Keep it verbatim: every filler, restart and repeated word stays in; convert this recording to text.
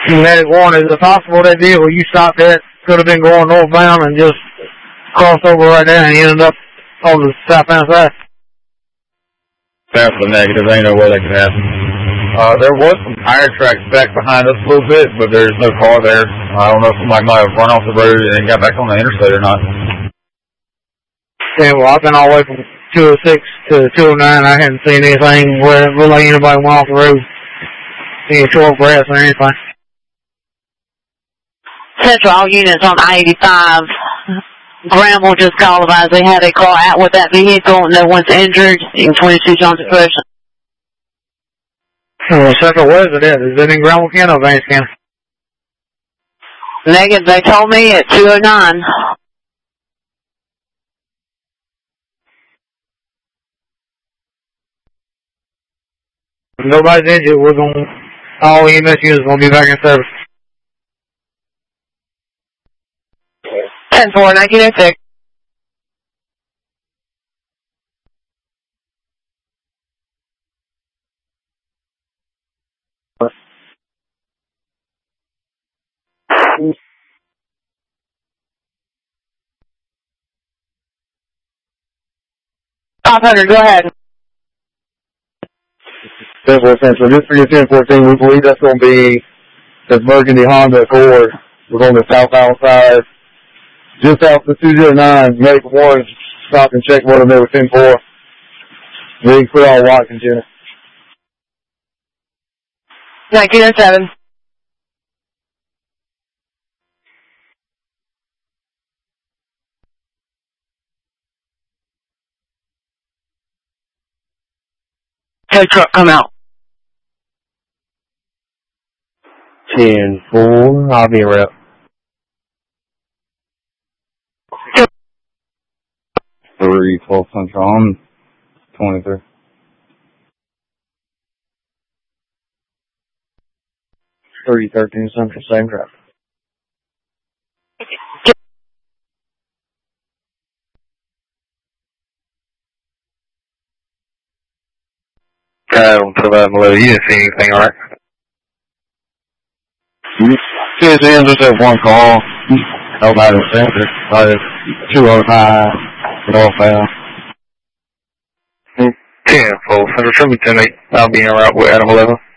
You had it warned. Is it possible that vehicle you stopped at could have been going northbound and just crossed over right there and ended up on the southbound side? That's the negative. Ain't no way that could happen. Uh, there was some tire tracks back behind us a little bit, but there's no car there. I don't know if somebody might have run off the road and got back on the interstate or not. Yeah, well, I've been all the way from two oh six to two oh nine. I hadn't seen anything where really anybody went off the road. Any short grass or anything. Central, all units on I eighty-five. Granville just called about they had a car out with that vehicle and no one's injured in twenty-two Johnson Crescent. Well, Central, where is it at? Is it in Granville County or Vance County? Negative, they told me at two oh nine. If nobody's injured, we're going to, all E M S units will be back in service. ten four, nineteen oh six. five hundred, go ahead. Central, Central. Just for your ten fourteen, we believe that's going to be the burgundy Honda Accord. We're on the southbound side. Just off the two oh nine, make one, stop and check one of them with ten four. We can put all Watkins in it. nineteen oh seven. Tow truck come out. ten four, I'll be around. three twelve Central, I'm twenty-three. three thirteen Central, same traffic. I don't provide below. You didn't see anything, all right? C S N just have one call. Nobody was center. Uh, two oh nine, northbound. ten four, Central, show me ten eight. I'll be en route with Adam eleven.